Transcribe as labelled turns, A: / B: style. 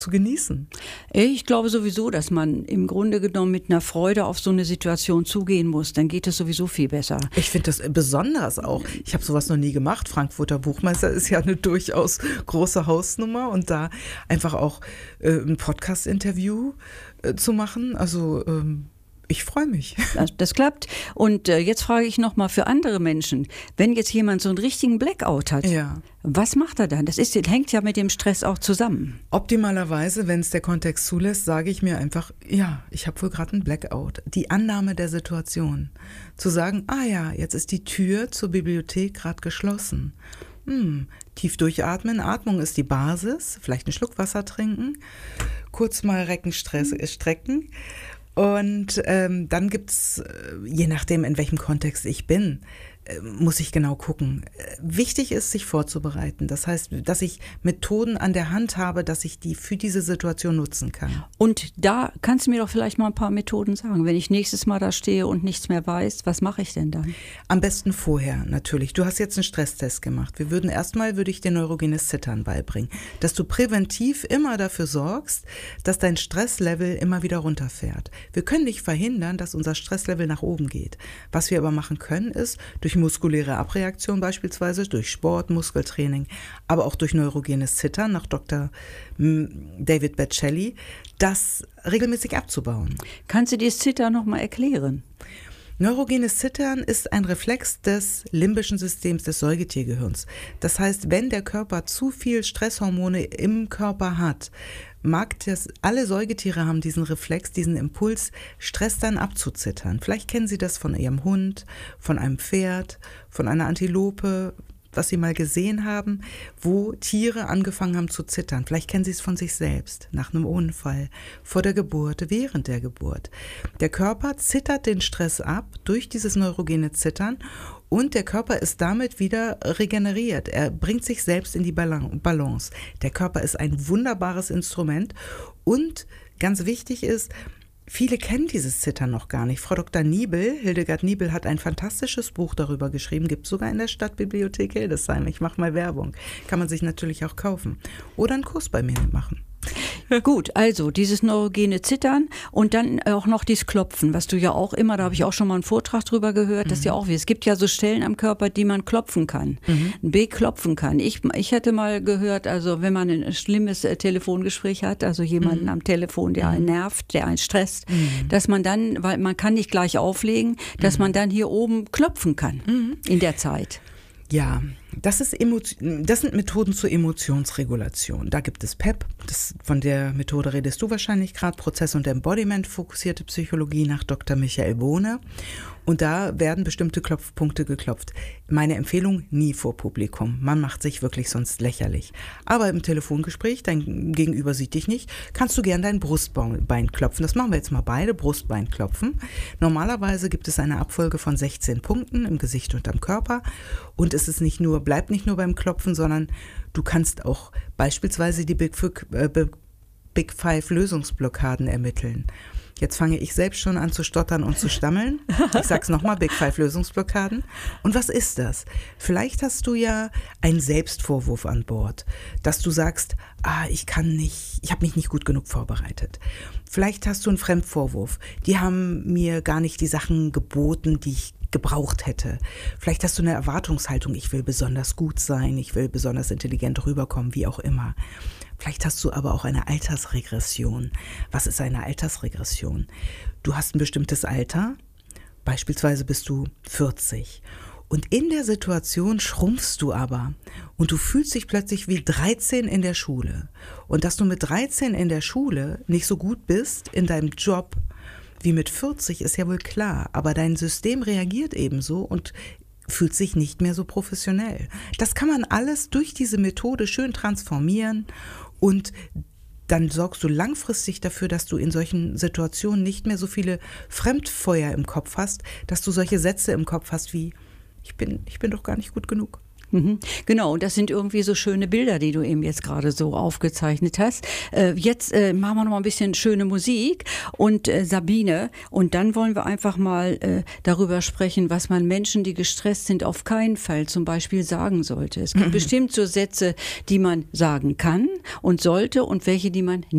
A: zu genießen.
B: Ich glaube sowieso, dass man im Grunde genommen mit einer Freude auf so eine Situation zugehen muss. Dann geht es sowieso viel besser.
A: Ich finde das besonders auch. Ich habe sowas noch nie gemacht. Frankfurter Buchmeister ist ja eine durchaus große Hausnummer und da einfach auch ein Podcast-Interview zu machen. Also ich freue mich.
B: Das klappt. Und jetzt frage ich nochmal für andere Menschen, wenn jetzt jemand so einen richtigen Blackout hat, was macht er dann? Das hängt ja mit dem Stress auch zusammen.
A: Optimalerweise, wenn es der Kontext zulässt, sage ich mir einfach, ja, ich habe wohl gerade einen Blackout. Die Annahme der Situation. Zu sagen, jetzt ist die Tür zur Bibliothek gerade geschlossen. Tief durchatmen, Atmung ist die Basis, vielleicht einen Schluck Wasser trinken, kurz mal strecken. Und dann gibt's, je nachdem, in welchem Kontext ich bin, muss ich genau gucken. Wichtig ist, sich vorzubereiten. Das heißt, dass ich Methoden an der Hand habe, dass ich die für diese Situation nutzen kann.
B: Und da kannst du mir doch vielleicht mal ein paar Methoden sagen. Wenn ich nächstes Mal da stehe und nichts mehr weiß, was mache ich denn dann?
A: Am besten vorher natürlich. Du hast jetzt einen Stresstest gemacht. Würde ich dir neurogenes Zittern beibringen. Dass du präventiv immer dafür sorgst, dass dein Stresslevel immer wieder runterfährt. Wir können nicht verhindern, dass unser Stresslevel nach oben geht. Was wir aber machen können, ist, durch muskuläre Abreaktion beispielsweise, durch Sport, Muskeltraining, aber auch durch neurogenes Zittern nach Dr. David Berceli, das regelmäßig abzubauen.
B: Kannst du dir das Zittern nochmal erklären?
A: Neurogenes Zittern ist ein Reflex des limbischen Systems des Säugetiergehirns. Das heißt, wenn der Körper zu viel Stresshormone im Körper hat, alle Säugetiere haben diesen Reflex, diesen Impuls, Stress dann abzuzittern. Vielleicht kennen Sie das von Ihrem Hund, von einem Pferd, von einer Antilope, was Sie mal gesehen haben, wo Tiere angefangen haben zu zittern. Vielleicht kennen Sie es von sich selbst, nach einem Unfall, vor der Geburt, während der Geburt. Der Körper zittert den Stress ab durch dieses neurogene Zittern und der Körper ist damit wieder regeneriert. Er bringt sich selbst in die Balance. Der Körper ist ein wunderbares Instrument und ganz wichtig ist, viele kennen dieses Zittern noch gar nicht. Frau Dr. Niebel, Hildegard Niebel, hat ein fantastisches Buch darüber geschrieben, gibt es sogar in der Stadtbibliothek Hildesheim. Ich mache mal Werbung. Kann man sich natürlich auch kaufen. Oder einen Kurs bei mir machen.
B: Gut, also dieses neurogene Zittern und dann auch noch dieses Klopfen, was du ja auch immer, da habe ich auch schon mal einen Vortrag drüber gehört, dass ja auch, es gibt ja so Stellen am Körper, die man klopfen kann, beklopfen kann. Ich hätte mal gehört, also wenn man ein schlimmes Telefongespräch hat, also jemanden am Telefon, der einen nervt, der einen stresst, dass man dann, weil man kann nicht gleich auflegen, dass man dann hier oben klopfen kann in der Zeit.
A: Ja, das sind Methoden zur Emotionsregulation. Da gibt es PEP, von der Methode redest du wahrscheinlich gerade, Prozess- und Embodiment-fokussierte Psychologie nach Dr. Michael Bohne. Und da werden bestimmte Klopfpunkte geklopft. Meine Empfehlung, nie vor Publikum. Man macht sich wirklich sonst lächerlich. Aber im Telefongespräch, dein Gegenüber sieht dich nicht, kannst du gern dein Brustbein klopfen. Das machen wir jetzt mal beide, Brustbein klopfen. Normalerweise gibt es eine Abfolge von 16 Punkten im Gesicht und am Körper. Und es ist bleibt nicht nur beim Klopfen, sondern du kannst auch beispielsweise die Big Five Lösungsblockaden ermitteln. Jetzt fange ich selbst schon an zu stottern und zu stammeln. Ich sag's nochmal, Big Five Lösungsblockaden. Und was ist das? Vielleicht hast du ja einen Selbstvorwurf an Bord, dass du sagst, ich habe mich nicht gut genug vorbereitet. Vielleicht hast du einen Fremdvorwurf. Die haben mir gar nicht die Sachen geboten, die ich gebraucht hätte. Vielleicht hast du eine Erwartungshaltung, ich will besonders gut sein, ich will besonders intelligent rüberkommen, wie auch immer. Vielleicht hast du aber auch eine Altersregression. Was ist eine Altersregression? Du hast ein bestimmtes Alter, beispielsweise bist du 40. Und in der Situation schrumpfst du aber und du fühlst dich plötzlich wie 13 in der Schule. Und dass du mit 13 in der Schule nicht so gut bist in deinem Job wie mit 40 ist ja wohl klar, aber dein System reagiert ebenso und fühlt sich nicht mehr so professionell. Das kann man alles durch diese Methode schön transformieren und dann sorgst du langfristig dafür, dass du in solchen Situationen nicht mehr so viele Fremdfeuer im Kopf hast, dass du solche Sätze im Kopf hast wie, ich bin doch gar nicht gut genug.
B: Genau, und das sind irgendwie so schöne Bilder, die du eben jetzt gerade so aufgezeichnet hast. Jetzt machen wir noch mal ein bisschen schöne Musik und Sabine, und dann wollen wir einfach mal darüber sprechen, was man Menschen, die gestresst sind, auf keinen Fall zum Beispiel sagen sollte. Es gibt bestimmt so Sätze, die man sagen kann und sollte und welche, die man